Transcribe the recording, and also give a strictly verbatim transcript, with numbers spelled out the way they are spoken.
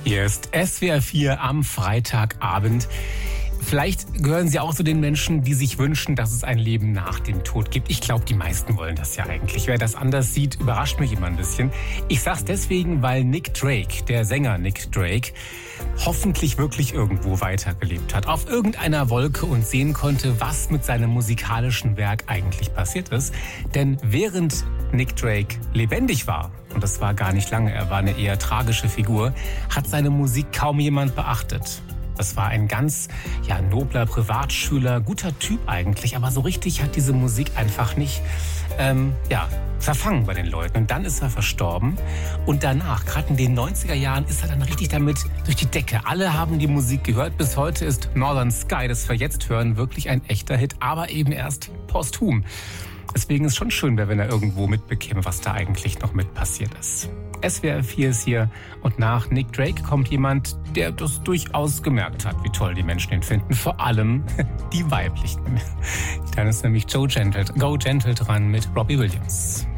Hier ist S W R vier am Freitagabend. Vielleicht gehören Sie auch zu den Menschen, die sich wünschen, dass es ein Leben nach dem Tod gibt. Ich glaube, die meisten wollen das ja eigentlich. Wer das anders sieht, überrascht mich immer ein bisschen. Ich sag's deswegen, weil Nick Drake, der Sänger Nick Drake, hoffentlich wirklich irgendwo weitergelebt hat. Auf irgendeiner Wolke und sehen konnte, was mit seinem musikalischen Werk eigentlich passiert ist. Denn während Nick Drake lebendig war, und das war gar nicht lange, er war eine eher tragische Figur, hat seine Musik kaum jemand beachtet. Das war ein ganz ja, nobler Privatschüler, guter Typ eigentlich, aber so richtig hat diese Musik einfach nicht ähm, ja, verfangen bei den Leuten. Und dann ist er verstorben und danach, gerade in den neunziger Jahren, ist er dann richtig damit durch die Decke. Alle haben die Musik gehört. Bis heute ist Northern Sky, das wir jetzt hören, wirklich ein echter Hit, aber eben erst posthum. Deswegen ist es schon schön, wenn er irgendwo mitbekäme, was da eigentlich noch mit passiert ist. S W R vier ist hier und nach Nick Drake kommt jemand, der das durchaus gemerkt hat, wie toll die Menschen ihn finden. Vor allem die weiblichen. Dann ist nämlich Joe Gentle, Go Gentle dran mit Robbie Williams.